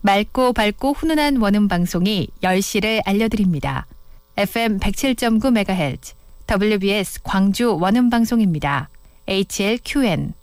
맑고 밝고 훈훈한 원음 방송이 10시를 알려드립니다. FM 107.9MHz WBS 광주 원음 방송입니다. HLQN